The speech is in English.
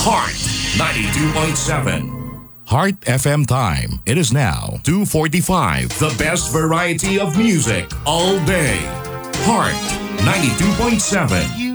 Heart 92.7. Heart FM time. It is now 2:45. The best variety of music all day. Heart 92.7.